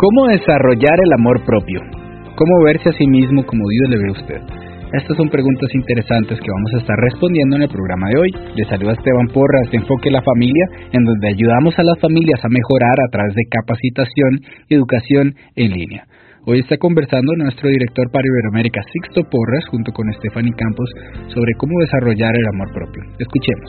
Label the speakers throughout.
Speaker 1: ¿Cómo desarrollar el amor propio? ¿Cómo verse a sí mismo como Dios le ve a usted? Estas son preguntas interesantes que vamos a estar respondiendo en el programa de hoy. Les saluda Esteban Porras de Enfoque la Familia, en donde ayudamos a las familias a mejorar a través de capacitación y educación en línea. Hoy está conversando nuestro director para Iberoamérica, Sixto Porras, junto con Stephanie Campos, sobre cómo desarrollar el amor propio. Escuchemos.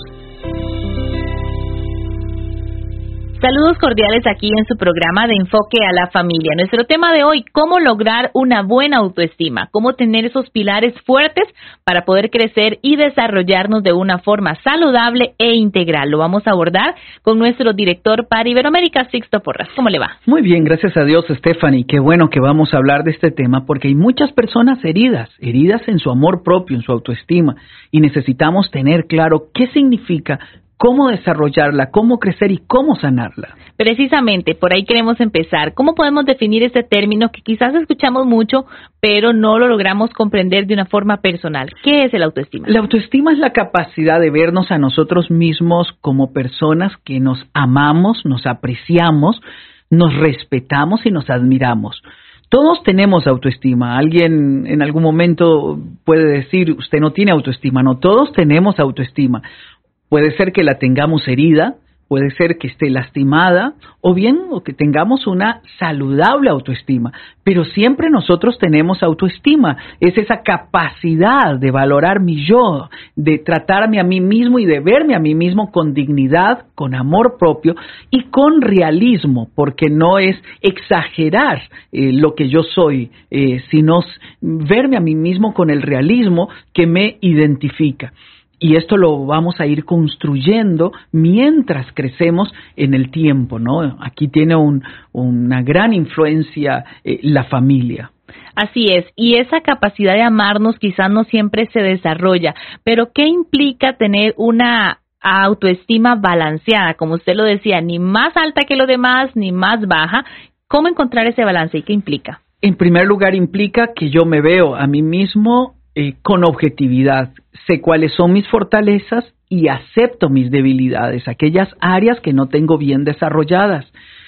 Speaker 2: Saludos cordiales aquí en su programa de Enfoque a la Familia. Nuestro tema de hoy, cómo lograr una buena autoestima, cómo tener esos pilares fuertes para poder crecer y desarrollarnos de una forma saludable e integral. Lo vamos a abordar con nuestro director para Iberoamérica, Sixto Porras. ¿Cómo le va?
Speaker 3: Muy bien, gracias a Dios, Stephanie. Qué bueno que vamos a hablar de este tema porque hay muchas personas heridas en su amor propio, en su autoestima, y necesitamos tener claro qué significa, cómo desarrollarla, cómo crecer y cómo sanarla.
Speaker 2: Precisamente, por ahí queremos empezar. ¿Cómo podemos definir este término que quizás escuchamos mucho, pero no lo logramos comprender de una forma personal? ¿Qué es el autoestima?
Speaker 3: La autoestima es la capacidad de vernos a nosotros mismos como personas que nos amamos, nos apreciamos, nos respetamos y nos admiramos. Todos tenemos autoestima. Alguien en algún momento puede decir, usted no tiene autoestima. No, todos tenemos autoestima. Puede ser que la tengamos herida, puede ser que esté lastimada, o bien que tengamos una saludable autoestima. Pero siempre nosotros tenemos autoestima. Es esa capacidad de valorar mi yo, de tratarme a mí mismo y de verme a mí mismo con dignidad, con amor propio y con realismo, porque no es exagerar lo que yo soy, sino verme a mí mismo con el realismo que me identifica. Y esto lo vamos a ir construyendo mientras crecemos en el tiempo, ¿no? Aquí tiene una gran influencia la familia.
Speaker 2: Así es, y esa capacidad de amarnos quizás no siempre se desarrolla, pero ¿qué implica tener una autoestima balanceada? Como usted lo decía, ni más alta que los demás, ni más baja. ¿Cómo encontrar ese balance y qué implica?
Speaker 3: En primer lugar, implica que yo me veo a mí mismo con objetividad, sé cuáles son mis fortalezas y acepto mis debilidades, aquellas áreas que no tengo bien desarrolladas.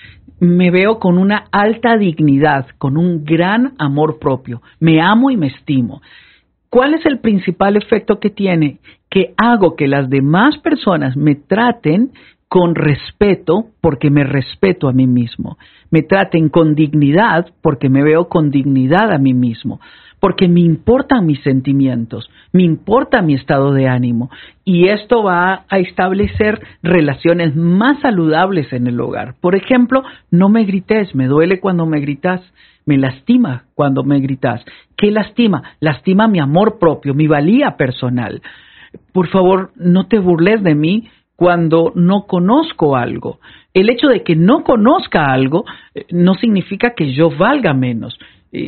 Speaker 3: Me veo con una alta dignidad, con un gran amor propio, me amo y me estimo. ¿Cuál es el principal efecto que tiene? Que hago que las demás personas me traten con respeto porque me respeto a mí mismo, me traten con dignidad porque me veo con dignidad a mí mismo, porque me importan mis sentimientos, me importa mi estado de ánimo y esto va a establecer relaciones más saludables en el hogar. Por ejemplo, no me grites, me duele cuando me gritas, me lastima cuando me gritas. ¿Qué lastima? Lastima mi amor propio, mi valía personal. Por favor, no te burles de mí cuando no conozco algo. El hecho de que no conozca algo no significa que yo valga menos.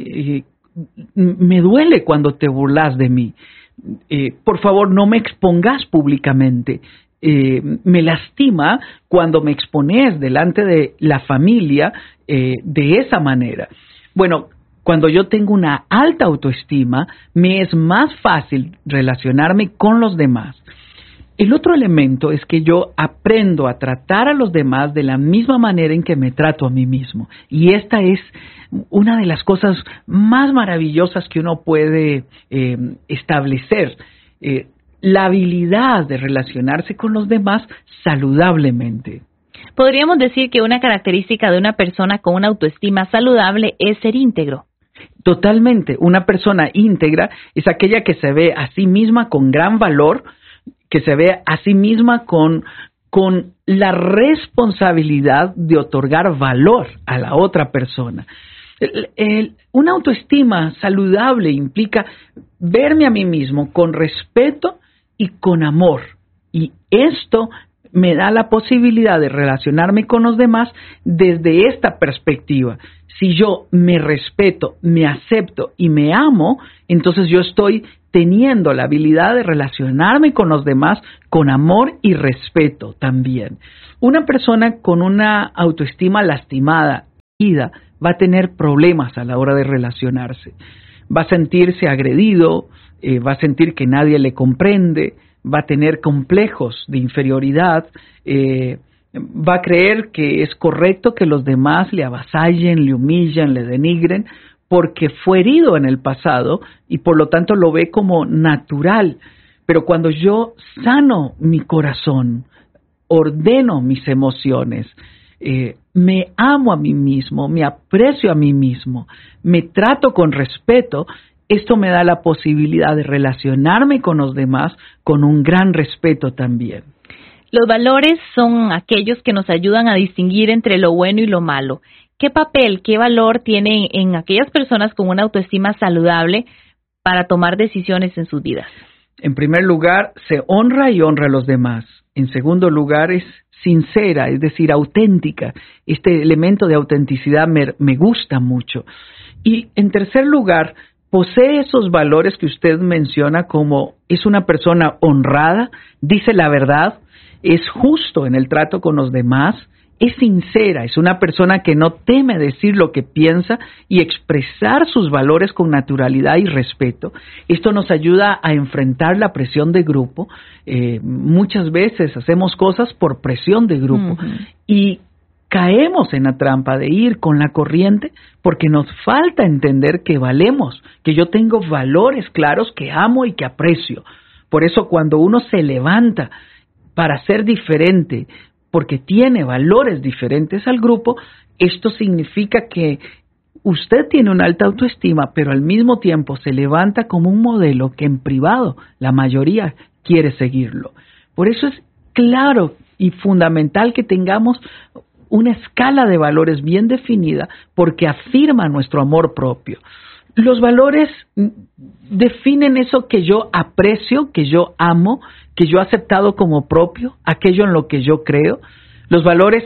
Speaker 3: Me duele cuando te burlas de mí. Por favor, no me expongas públicamente. Me lastima cuando me expones delante de la familia de esa manera. Bueno, cuando yo tengo una alta autoestima, me es más fácil relacionarme con los demás. El otro elemento es que yo aprendo a tratar a los demás de la misma manera en que me trato a mí mismo. Y esta es una de las cosas más maravillosas que uno puede establecer. La habilidad de relacionarse con los demás saludablemente.
Speaker 2: Podríamos decir que una característica de una persona con una autoestima saludable es ser íntegro.
Speaker 3: Totalmente. Una persona íntegra es aquella que se ve a sí misma con gran valor, que se ve a sí misma con la responsabilidad de otorgar valor a la otra persona. Una autoestima saludable implica verme a mí mismo con respeto y con amor. Y esto me da la posibilidad de relacionarme con los demás desde esta perspectiva. Si yo me respeto, me acepto y me amo, entonces yo estoy teniendo la habilidad de relacionarme con los demás con amor y respeto también. Una persona con una autoestima lastimada, herida, va a tener problemas a la hora de relacionarse. Va a sentirse agredido, va a sentir que nadie le comprende, va a tener complejos de inferioridad, va a creer que es correcto que los demás le avasallen, le humillen, le denigren, porque fue herido en el pasado y por lo tanto lo ve como natural. Pero cuando yo sano mi corazón, ordeno mis emociones, me amo a mí mismo, me aprecio a mí mismo, me trato con respeto, esto me da la posibilidad de relacionarme con los demás con un gran respeto también.
Speaker 2: Los valores son aquellos que nos ayudan a distinguir entre lo bueno y lo malo. ¿Qué papel, qué valor tienen en aquellas personas con una autoestima saludable para tomar decisiones en sus vidas?
Speaker 3: En primer lugar, se honra y honra a los demás. En segundo lugar, es sincera, es decir, auténtica. Este elemento de autenticidad me gusta mucho. Y en tercer lugar, posee esos valores que usted menciona, como es una persona honrada, dice la verdad, es justo en el trato con los demás, es sincera, es una persona que no teme decir lo que piensa y expresar sus valores con naturalidad y respeto. Esto nos ayuda a enfrentar la presión de grupo. Muchas veces hacemos cosas por presión de grupo y caemos en la trampa de ir con la corriente porque nos falta entender que valemos, que yo tengo valores claros que amo y que aprecio. Por eso cuando uno se levanta para ser diferente, porque tiene valores diferentes al grupo, esto significa que usted tiene una alta autoestima, pero al mismo tiempo se levanta como un modelo que en privado la mayoría quiere seguirlo. Por eso es claro y fundamental que tengamos una escala de valores bien definida, porque afirma nuestro amor propio. Los valores definen eso que yo aprecio, que yo amo, que yo he aceptado como propio, aquello en lo que yo creo. Los valores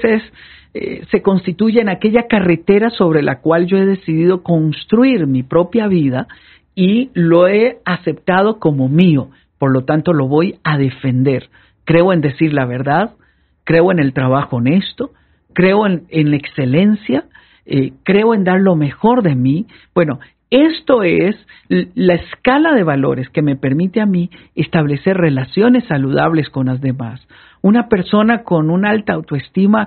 Speaker 3: se constituyen aquella carretera sobre la cual yo he decidido construir mi propia vida y lo he aceptado como mío. Por lo tanto, lo voy a defender. Creo en decir la verdad, creo en el trabajo honesto, creo en la excelencia, creo en dar lo mejor de mí. Bueno, esto es la escala de valores que me permite a mí establecer relaciones saludables con las demás. Una persona con una alta autoestima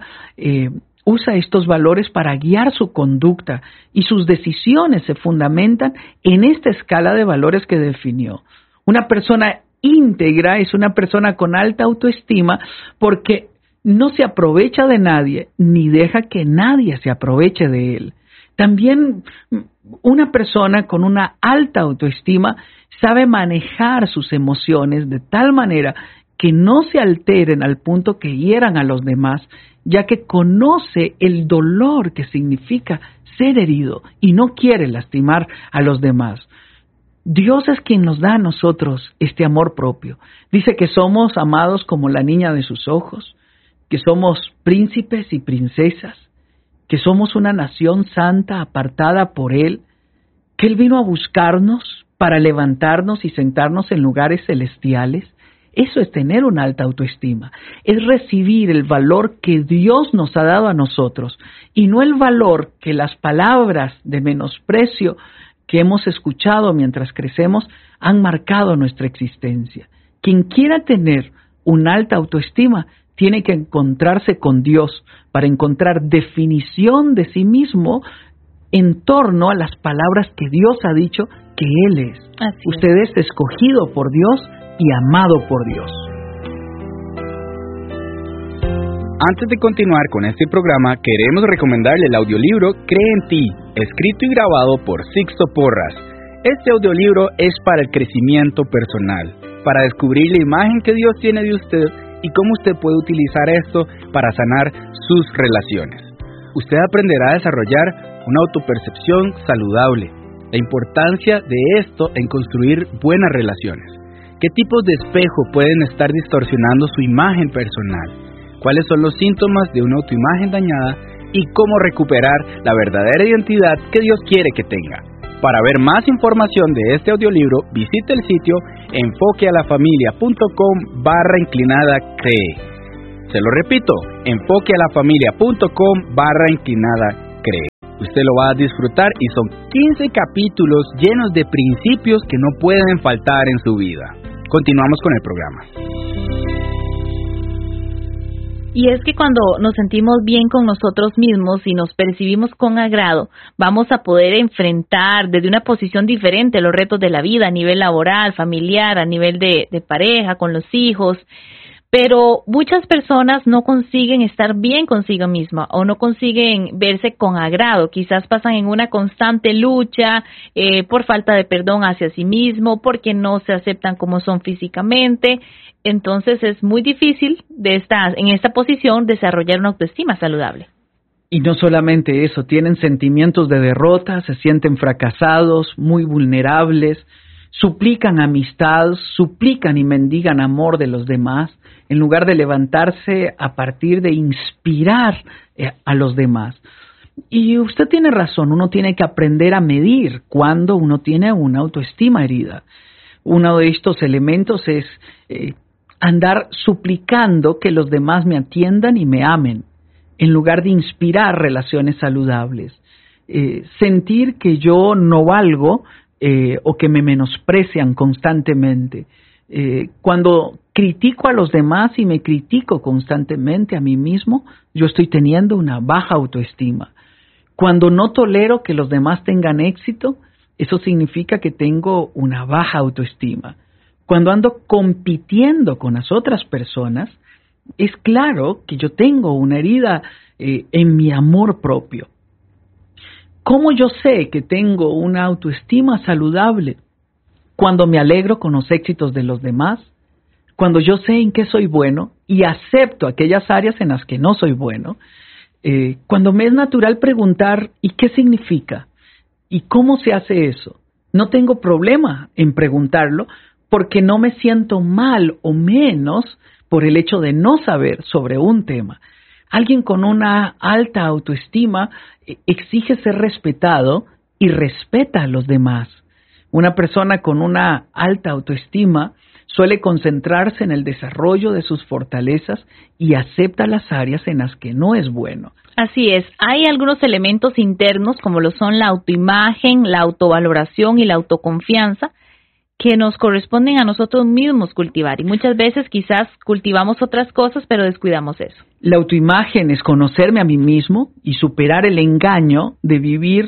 Speaker 3: usa estos valores para guiar su conducta y sus decisiones se fundamentan en esta escala de valores que definió. Una persona íntegra es una persona con alta autoestima porque no se aprovecha de nadie ni deja que nadie se aproveche de él. También una persona con una alta autoestima sabe manejar sus emociones de tal manera que no se alteren al punto que hieran a los demás, ya que conoce el dolor que significa ser herido y no quiere lastimar a los demás. Dios es quien nos da a nosotros este amor propio. Dice que somos amados como la niña de sus ojos, que somos príncipes y princesas, que somos una nación santa apartada por Él, que Él vino a buscarnos para levantarnos y sentarnos en lugares celestiales. Eso es tener una alta autoestima, es recibir el valor que Dios nos ha dado a nosotros y no el valor que las palabras de menosprecio que hemos escuchado mientras crecemos han marcado nuestra existencia. Quien quiera tener una alta autoestima tiene que encontrarse con Dios para encontrar definición de sí mismo en torno a las palabras que Dios ha dicho que Él es. Usted es escogido por Dios y amado por Dios.
Speaker 1: Antes de continuar con este programa, queremos recomendarle el audiolibro Cree en Ti, escrito y grabado por Sixto Porras. Este audiolibro es para el crecimiento personal, para descubrir la imagen que Dios tiene de usted y cómo usted puede utilizar esto para sanar sus relaciones. Usted aprenderá a desarrollar una autopercepción saludable, la importancia de esto en construir buenas relaciones, qué tipos de espejo pueden estar distorsionando su imagen personal, cuáles son los síntomas de una autoimagen dañada y cómo recuperar la verdadera identidad que Dios quiere que tenga. Para ver más información de este audiolibro, visite el sitio enfoquealafamilia.com/cree. Se lo repito, enfoquealafamilia.com/cree. Usted lo va a disfrutar y son 15 capítulos llenos de principios que no pueden faltar en su vida. Continuamos con el programa.
Speaker 2: Y es que cuando nos sentimos bien con nosotros mismos y nos percibimos con agrado, vamos a poder enfrentar desde una posición diferente los retos de la vida a nivel laboral, familiar, a nivel de pareja, con los hijos. Pero muchas personas no consiguen estar bien consigo misma o no consiguen verse con agrado. Quizás pasan en una constante lucha por falta de perdón hacia sí mismo, porque no se aceptan como son físicamente. Entonces es muy difícil en esta posición desarrollar una autoestima saludable.
Speaker 3: Y no solamente eso, tienen sentimientos de derrota, se sienten fracasados, muy vulnerables, suplican amistad, suplican y mendigan amor de los demás, en lugar de levantarse a partir de inspirar a los demás. Y usted tiene razón, uno tiene que aprender a medir cuando uno tiene una autoestima herida. Uno de estos elementos es andar suplicando que los demás me atiendan y me amen, en lugar de inspirar relaciones saludables. Sentir que yo no valgo o que me menosprecian constantemente. Cuando critico a los demás y me critico constantemente a mí mismo, yo estoy teniendo una baja autoestima. Cuando no tolero que los demás tengan éxito, eso significa que tengo una baja autoestima. Cuando ando compitiendo con las otras personas, es claro que yo tengo una herida en mi amor propio. ¿Cómo yo sé que tengo una autoestima saludable? Cuando me alegro con los éxitos de los demás, cuando yo sé en qué soy bueno y acepto aquellas áreas en las que no soy bueno, cuando me es natural preguntar ¿y qué significa? ¿Y cómo se hace eso? No tengo problema en preguntarlo porque no me siento mal o menos por el hecho de no saber sobre un tema. Alguien con una alta autoestima exige ser respetado y respeta a los demás. Una persona con una alta autoestima suele concentrarse en el desarrollo de sus fortalezas y acepta las áreas en las que no es bueno.
Speaker 2: Así es, hay algunos elementos internos como lo son la autoimagen, la autovaloración y la autoconfianza que nos corresponden a nosotros mismos cultivar y muchas veces quizás cultivamos otras cosas pero descuidamos eso.
Speaker 3: La autoimagen es conocerme a mí mismo y superar el engaño de vivir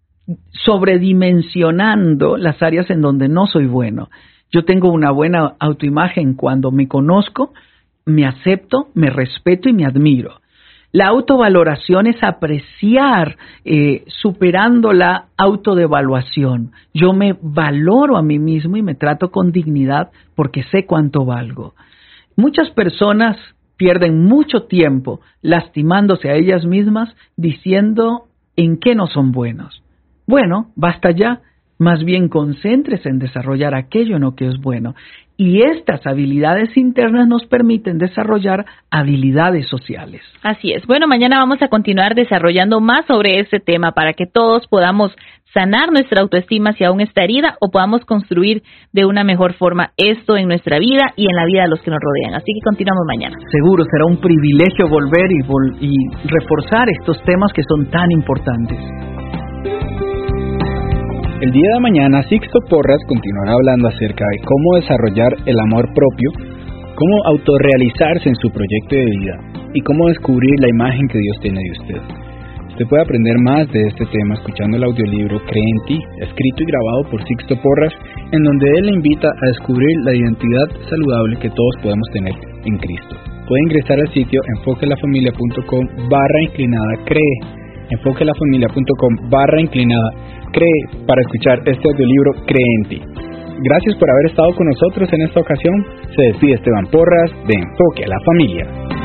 Speaker 3: sobredimensionando las áreas en donde no soy bueno. Yo tengo una buena autoimagen cuando me conozco, me acepto, me respeto y me admiro. La autovaloración es apreciar superando la autodevaluación. Yo me valoro a mí mismo y me trato con dignidad porque sé cuánto valgo. Muchas personas pierden mucho tiempo lastimándose a ellas mismas diciendo en qué no son buenos. Bueno, basta ya. Más bien concéntrese en desarrollar aquello en lo que es bueno. Y estas habilidades internas nos permiten desarrollar habilidades sociales.
Speaker 2: Así es. Bueno, mañana vamos a continuar desarrollando más sobre este tema para que todos podamos sanar nuestra autoestima si aún está herida o podamos construir de una mejor forma esto en nuestra vida y en la vida de los que nos rodean. Así que continuamos mañana.
Speaker 3: Seguro será un privilegio volver y reforzar estos temas que son tan importantes.
Speaker 1: El día de mañana, Sixto Porras continuará hablando acerca de cómo desarrollar el amor propio, cómo autorrealizarse en su proyecto de vida y cómo descubrir la imagen que Dios tiene de usted. Usted puede aprender más de este tema escuchando el audiolibro Cree en ti, escrito y grabado por Sixto Porras, en donde él le invita a descubrir la identidad saludable que todos podemos tener en Cristo. Puede ingresar al sitio enfoquelafamilia.com/cree, enfoquelafamilia.com/cree para escuchar este audiolibro Cree en ti. Gracias por haber estado con nosotros en esta ocasión. Se despide Esteban Porras de Enfoque a la Familia.